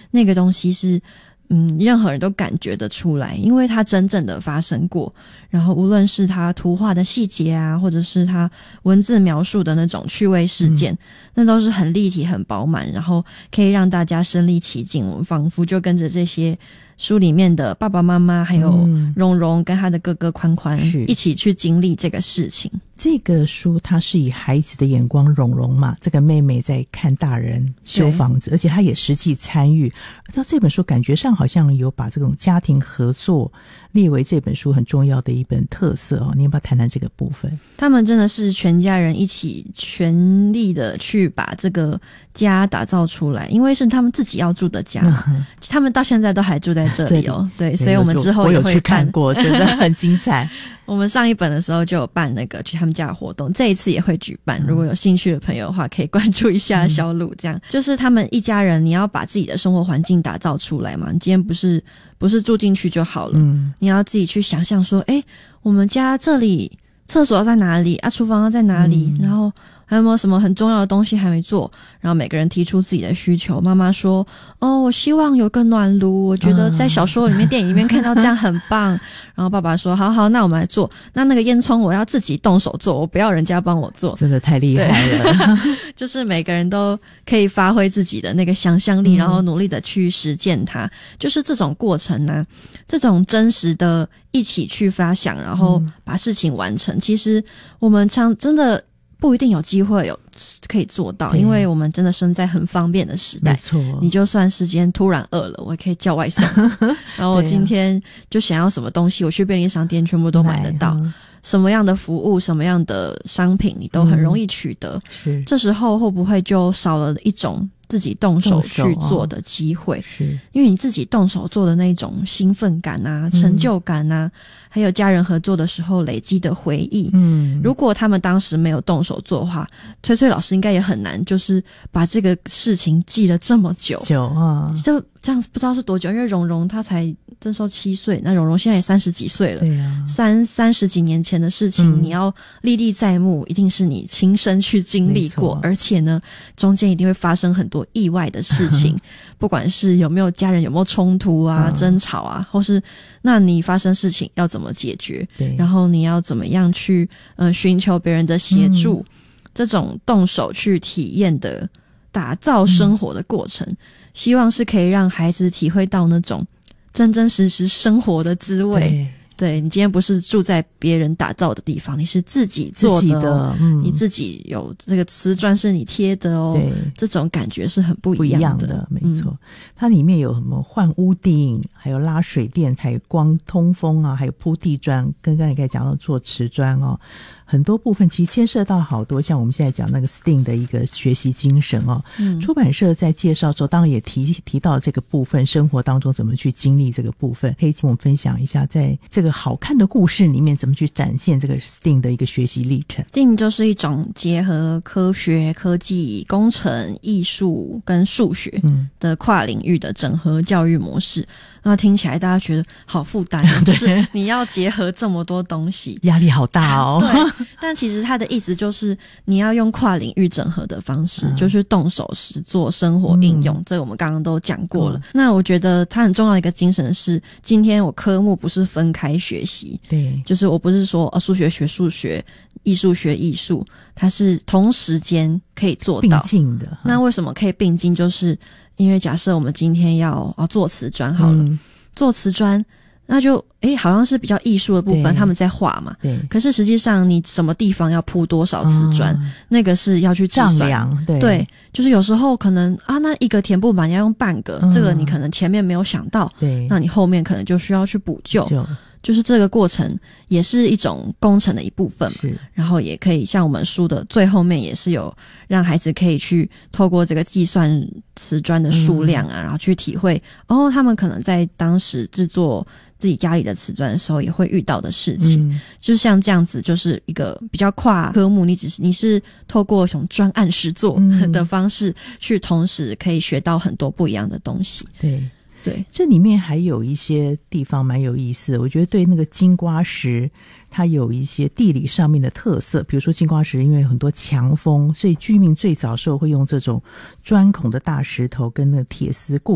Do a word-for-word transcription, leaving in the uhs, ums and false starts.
那个东西是嗯，任何人都感觉得出来，因为它真正的发生过，然后无论是它图画的细节啊，或者是它文字描述的那种趣味事件、嗯、那都是很立体很饱满，然后可以让大家身临其境，我们仿佛就跟着这些书里面的爸爸妈妈还有蓉蓉跟他的哥哥宽宽一起去经历这个事情。 这个书它是以孩子的眼光，蓉蓉嘛，这个妹妹在看大人修房子，而且她也实际参与。到这本书感觉上好像有把这种家庭合作列为这本书很重要的一本特色哦，你要不要谈谈这个部分？ 他们真的是全家人一起全力的去把这个家打造出来，因为是他们自己要住的家、嗯、他们到现在都还住在这里哦。对，所以我们之后也会办， 我有去看过，真的很精彩。 我们上一本的时候就有办那个去他们家的活动，这一次也会举办，如果有兴趣的朋友的话可以关注一下小鲁。这样、嗯、就是他们一家人，你要把自己的生活环境打造出来嘛，你今天不是不是住进去就好了、嗯、你要自己去想象说，诶，我们家这里厕所要在哪里啊，厨房要在哪里、嗯、然后还有没有什么很重要的东西还没做，然后每个人提出自己的需求。妈妈说，哦，我希望有个暖炉，我觉得在小说里面、嗯、电影里面看到这样很棒。然后爸爸说，好好，那我们来做，那那个烟囱我要自己动手做，我不要人家帮我做。 真的太厉害了。 就是每个人都可以发挥自己的那个想象力、嗯、然后努力的去实践它。就是这种过程啊，这种真实的一起去发想，然后把事情完成、嗯、其实我们常真的不一定有机会有可以做到，因为我们真的生在很方便的时代。没错，你就算时间突然饿了，我也可以叫外送。然后我今天就想要什么东西，我去便利商店全部都买得到。什么样的服务，什么样的商品，你都很容易取得。嗯、是，这时候会不会就少了一种自己动手去做的机会？是、哦，因为你自己动手做的那种兴奋感啊、成就感啊，嗯、还有家人合作的时候累积的回忆。嗯，如果他们当时没有动手做的话，崔崔老师应该也很难，就是把这个事情记了这么久。久啊，就这样不知道是多久，因为蓉蓉她才这时候七岁，那蓉蓉现在也三十几岁了。对啊，三三十几年前的事情、嗯，你要历历在目，一定是你亲身去经历过，而且呢，中间一定会发生很多意外的事情，不管是有没有家人有没有冲突啊、嗯、争吵啊，或是那你发生事情要怎么解决，对，然后你要怎么样去呃寻求别人的协助、嗯，这种动手去体验的打造生活的过程、嗯，希望是可以让孩子体会到那种真真实实生活的滋味。对，对，你今天不是住在别人打造的地方，你是自己做的、哦、自己的、嗯、你自己有这个瓷砖是你贴的哦。对，这种感觉是很不一样的。不一样的，没错、嗯。它里面有什么换屋顶，还有拉水电，还有光通风啊，还有铺地砖，跟刚才刚才讲到做瓷砖哦。很多部分其实牵涉到好多，像我们现在讲那个 S T E A M 的一个学习精神哦。嗯，出版社在介绍的时候，当然也提提到这个部分，生活当中怎么去经历这个部分，可以请我们分享一下，在这个好看的故事里面，怎么去展现这个 S T E A M 的一个学习历程。S T E A M 就是一种结合科学、科技、工程、艺术跟数学的跨领域的整合教育模式。那听起来大家觉得好负担、啊，就是你要结合这么多东西，压力好大哦。对，但其实他的意思就是你要用跨领域整合的方式，嗯、就是动手实做生活应用。嗯、这个我们刚刚都讲过了、嗯。那我觉得它很重要的一个精神是，今天我科目不是分开学习，对，就是我不是说呃数学学数学，艺术学艺术，它是同时间可以做到并进的。那为什么可以并进？就是因为假设我们今天要啊做瓷砖好了，嗯、做瓷砖。那就诶好像是比较艺术的部分，他们在画嘛。对。可是实际上你什么地方要铺多少瓷砖、嗯，那个是要去计算。丈量，对。对，就是有时候可能啊，那一个填不满要用半个、嗯，这个你可能前面没有想到，对，那你后面可能就需要去补救。就就是这个过程也是一种工程的一部分嘛。是。然后也可以像我们书的最后面也是有让孩子可以去透过这个计算瓷砖的数量啊、嗯，然后去体会哦，他们可能在当时制作自己家里的瓷砖的时候也会遇到的事情、嗯、就是像这样子，就是一个比较跨科目，你只是你是透过什么专案实作的方式、嗯、去同时可以学到很多不一样的东西。对对， 这里面还有一些地方蛮有意思的，我觉得对那个金瓜石它有一些地理上面的特色，比如说金瓜石因为有很多强风，所以居民最早时候会用这种钻孔的大石头跟那个铁丝固